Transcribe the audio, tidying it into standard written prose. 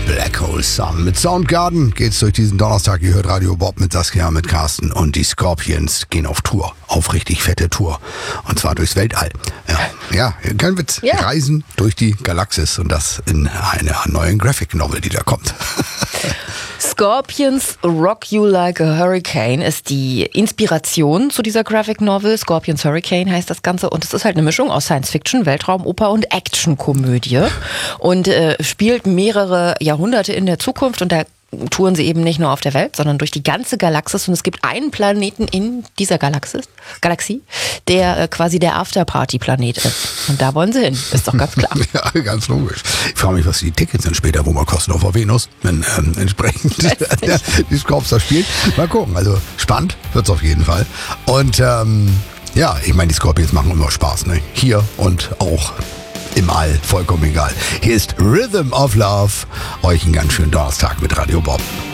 Black Hole Sun. Mit Soundgarden geht's durch diesen Donnerstag. Ihr hört Radio Bob mit Saskia, mit Carsten, und die Scorpions gehen auf Tour. Auf richtig fette Tour. Und zwar durchs Weltall. Ja, kein Witz. Ja. Reisen durch die Galaxis, und das in einer neuen Graphic Novel, die da kommt. Scorpions Rock You Like a Hurricane ist die Inspiration zu dieser Graphic Novel. Scorpions Hurricane heißt das Ganze, und es ist halt eine Mischung aus Science-Fiction, Weltraumoper und Actionkomödie und spielt mehrere Jahrhunderte in der Zukunft, und da touren sie eben nicht nur auf der Welt, sondern durch die ganze Galaxis, und es gibt einen Planeten in dieser Galaxie, der quasi der Afterparty-Planet ist. Und da wollen sie hin, ist doch ganz klar. Ja, ganz logisch. Ich frage mich, was die Tickets sind später, wo man kosten auf der Venus, wenn entsprechend die Scorps da spielt. Mal gucken, also spannend wird's auf jeden Fall. Und ja, ich meine, die Scorpions machen immer Spaß, ne? Hier und auch im All, vollkommen egal. Hier ist Rhythm of Love. Euch einen ganz schönen Donnerstag mit Radio Bob.